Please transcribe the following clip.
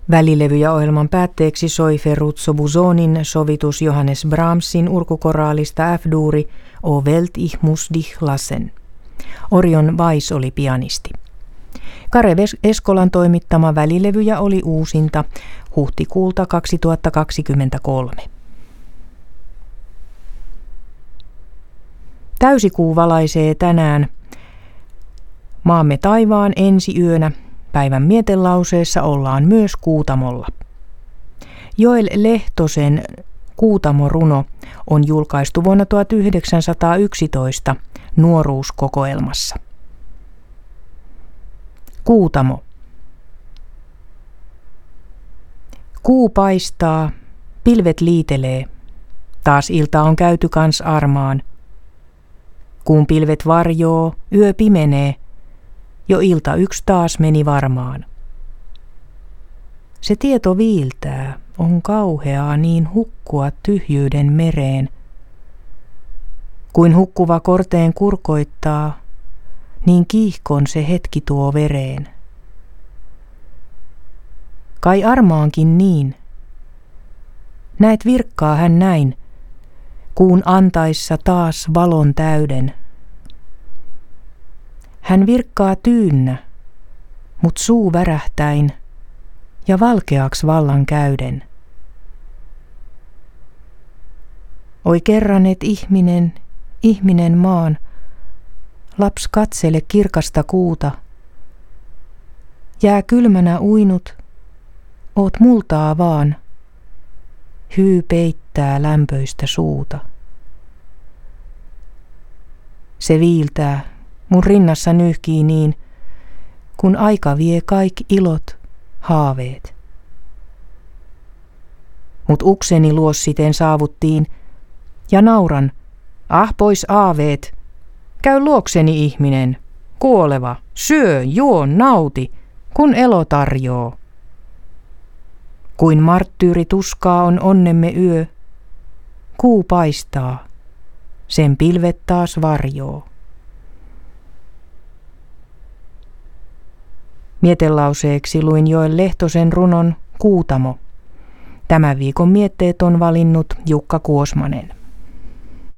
Välilevy ja ohjelman päätteeksi soi Ferruccio Busonin sovitus Johannes Brahmsin urkukoraalista F-duuri O Welt ich muss dich lassen. Orion Weiss oli pianisti. Kare Eskolan toimittama välilevyjä oli uusinta huhtikuulta 2023. Täysikuu valaisee tänään maamme taivaan ensi yönä. Päivän mietelauseessa ollaan myös Kuutamolla. Joel Lehtosen Kuutamo-runo on julkaistu vuonna 1911 nuoruuskokoelmassa. Kuutamo. Kuu paistaa, pilvet liitelee, taas ilta on käyty kans armaan. Kuun pilvet varjoo, yö pimenee, jo ilta yksi taas meni varmaan. Se tieto viiltää, on kauheaa niin hukkua tyhjyyden mereen. Kuin hukkuva korteen kurkoittaa, niin kiihkon se hetki tuo vereen. Kai armaankin niin. Näet virkkaa hän näin, kuun antaissa taas valon täyden. Hän virkkaa tyynnä, mut suu värähtäin ja valkeaks vallan käyden. Oi kerran et ihminen maan, laps katsele kirkasta kuuta. Jää kylmänä uinut, oot multaa vaan, hyy peittää lämpöistä suuta. Se viiltää, mun rinnassa nyhkii niin, kun aika vie kaik ilot, haaveet. Mut ukseni luos siten saavuttiin, ja nauran, pois aaveet, käy luokseni ihminen, kuoleva, syö, juo, nauti, kun elo tarjoo. Kuin marttyyri tuskaa on onnemme yö, kuu paistaa, sen pilvet taas varjoo. Mietelauseeksi luin Joel Lehtosen runon Kuutamo. Tämän viikon mietteet on valinnut Jukka Kuosmanen.